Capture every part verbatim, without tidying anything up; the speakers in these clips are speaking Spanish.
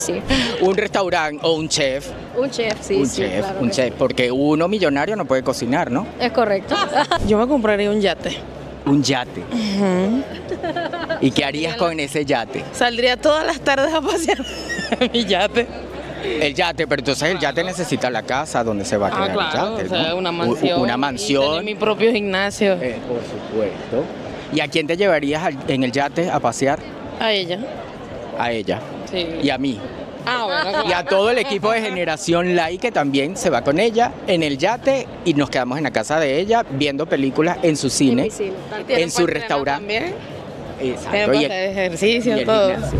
Sí. Un restaurante o un chef. Un chef, sí, un sí, chef, claro un que chef, porque uno millonario no puede cocinar, ¿no? es correcto. Yo me compraría un yate. Un yate. ¿Y qué harías con ese yate? Saldría todas las tardes a pasear en mi yate. El yate, pero entonces el yate necesita la casa donde se va a quedar Ah, claro, el yate, o sea, ¿no? una U- mansión. Una Y mansión. tener mi propio gimnasio. Eh, por supuesto. ¿Y a quién te llevarías al- en el yate a pasear? A ella. A ella. Sí. Y a mí. Ah, bueno, Y a todo el equipo de Generación Like que también se va con ella en el yate y nos quedamos en la casa de ella viendo películas en su cine, mi cine. en su restaurante. También. Exacto. Tienen y para el- hacer y ejercicio, el todo. gimnasio.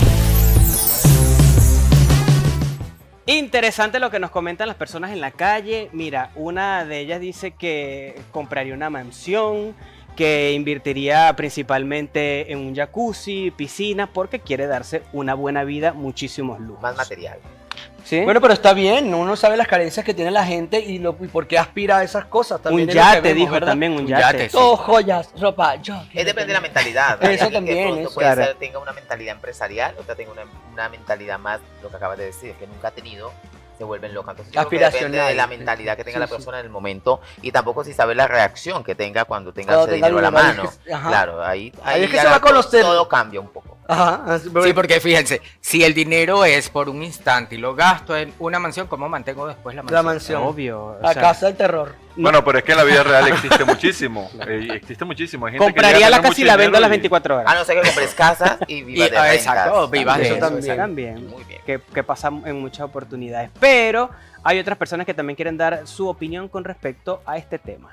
Interesante lo que nos comentan las personas en la calle. Mira, una de ellas dice que compraría una mansión, que invertiría principalmente en un jacuzzi, piscina, porque quiere darse una buena vida, muchísimos lujos. Más material. ¿Sí? Bueno, pero está bien, uno sabe las carencias que tiene la gente y, lo, y por qué aspira a esas cosas. También un es lo que yate, vemos, dijo ¿verdad? también, un Un yate. yate, sí. Todo joyas, ropa, yo. Es depende de la mentalidad. Eso Hay alguien también, que de pronto es puede claro. ser, tenga una mentalidad empresarial, otra tenga una, una mentalidad más, lo que acabas de decir, que nunca ha tenido, se vuelven locas. Entonces, yo creo que depende Aspiracional. de la mentalidad que tenga Sí, la sí. persona en el momento y tampoco si sabe la reacción que tenga cuando tenga Cuando ese tenga dinero a la dinero, ahí mano. es que- ajá. Claro, ahí, Ahí es que ya se va a la- conocer. Todo cambia un poco. Ajá. así, pero- Sí, porque fíjense, si el dinero es por un instante y lo gasto en una mansión, ¿cómo mantengo después la mansión? La mansión. Obvio. o La sea, casa del terror. Bueno, pero es que en la vida real existe muchísimo. eh, existe muchísimo. Hay gente que compraría llega a la tener casa y mucho la vendo a dinero las y- veinticuatro horas. A no ser que compres casas y vivas Y- de ah, rentas. exacto, vivas de Eso eso. también. exacto. También. Muy bien. Que, que pasa en muchas oportunidades. Pero hay otras personas que también quieren dar su opinión con respecto a este tema.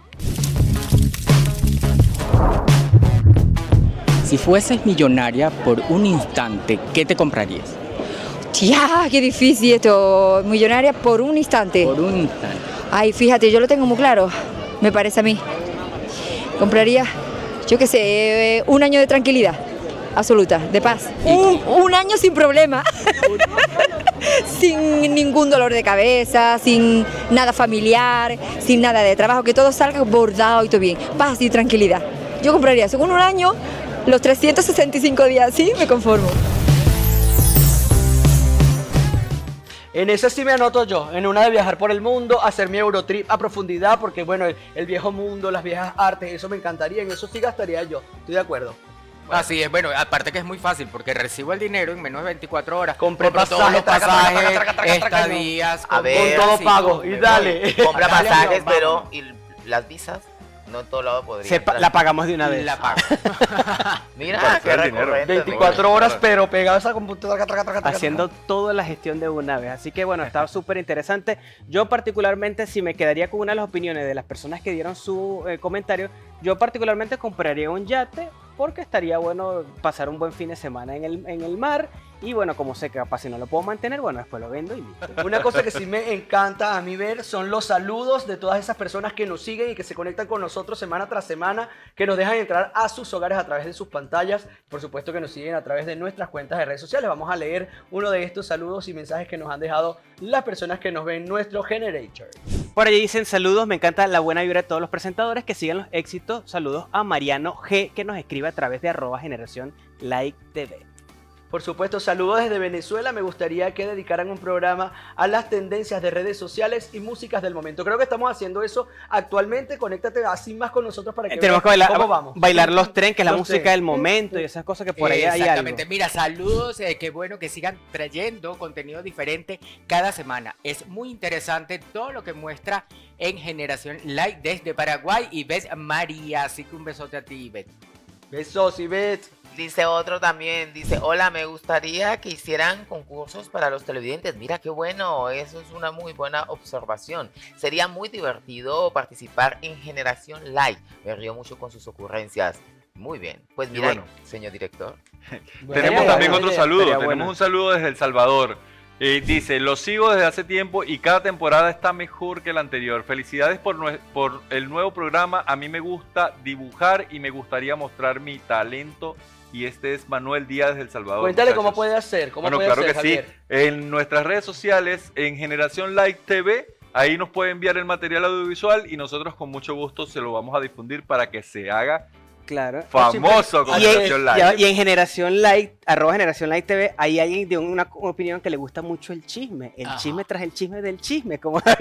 Si fueses millonaria por un instante, ¿qué te comprarías? Tía, qué difícil esto. Millonaria por un instante. Por un instante. Ay, fíjate, yo lo tengo muy claro, me parece a mí. Compraría, yo qué sé, eh, un año de tranquilidad absoluta, de paz. Un, un año sin problema. Sin ningún dolor de cabeza, sin nada familiar, sin nada de trabajo, que todo salga bordado y todo bien. Paz y tranquilidad. Yo compraría, según un año, los trescientos sesenta y cinco días, sí, me conformo. En esa sí me anoto yo, en una de viajar por el mundo, hacer mi Eurotrip a profundidad, porque bueno, el, el viejo mundo, las viejas artes, eso me encantaría, en eso sí gastaría yo, estoy de acuerdo. Así es, bueno, aparte que es muy fácil porque recibo el dinero en menos de veinticuatro horas. Compré compro todos pasaje, los traca, traca, pasajes, traca, traca, traca, traca, estadías, A ver, Con todo comidas, pago, sí, y me dale. voy. Compra Dale, pasajes, vamos. pero ¿y las visas? No en todo lado podría. Se pa- la pagamos de una vez. La pago. Mira, Para qué hacer el dinero. recurrente. veinticuatro horas, pero pegado a esa computadora, traca, traca, traca, traca. Haciendo toda la gestión de una vez. Así que bueno, estaba súper interesante. Yo particularmente, si me quedaría con una de las opiniones de las personas que dieron su eh, comentario, yo particularmente compraría un yate porque estaría bueno pasar un buen fin de semana en el, en el mar. Y bueno, como sé que capaz si no lo puedo mantener, bueno, después lo vendo y listo. Una cosa que sí me encanta a mí ver son los saludos de todas esas personas que nos siguen y que se conectan con nosotros semana tras semana, que nos dejan entrar a sus hogares a través de sus pantallas, por supuesto que nos siguen a través de nuestras cuentas de redes sociales. Vamos a leer uno de estos saludos y mensajes que nos han dejado las personas que nos ven en nuestro Generator. Por allí dicen saludos, me encanta la buena vibra de todos los presentadores, que sigan los éxitos. Saludos a Mariano G, que nos escribe a través de arroba generación like T V. Por supuesto, saludos desde Venezuela. Me gustaría que dedicaran un programa a las tendencias de redes sociales y músicas del momento. Creo que estamos haciendo eso actualmente. Conéctate así más con nosotros para que Eh, Tenemos que veas bailar, cómo vamos. bailar los tren, que es la Los música tren. del momento y esas cosas que por ahí hay algo. Exactamente, mira, saludos, eh, qué bueno que sigan trayendo contenido diferente cada semana. Es muy interesante todo lo que muestra en Generación Like desde Paraguay y ves María, así que un besote a ti, Bet. Besos, Ivette. Dice otro también, dice, hola, me gustaría que hicieran concursos para los televidentes. Mira qué bueno, eso es una muy buena observación. Sería muy divertido participar en Generación Like. Me río mucho con sus ocurrencias. Muy bien. Pues mira, bueno. señor director. Tenemos Buena también idea, otro buena saludo. Estaría Tenemos buena. un saludo desde El Salvador. Eh, dice, lo sigo desde hace tiempo y cada temporada está mejor que la anterior. Felicidades por, nue- por el nuevo programa. A mí me gusta dibujar y me gustaría mostrar mi talento. Y este es Manuel Díaz desde El Salvador. Cuéntale cómo muchachos. puede hacer. ¿Cómo Bueno, puede claro hacer, que sí. Javier? En nuestras redes sociales, en Generación Like T V, ahí nos puede enviar el material audiovisual y nosotros con mucho gusto se lo vamos a difundir para que se haga Claro. Famoso con Y en, Generación Light. ya- y en Generación Light, arroba Generación Light T V, hay alguien de una opinión que le gusta mucho el chisme. El Ajá. chisme tras el chisme del chisme, como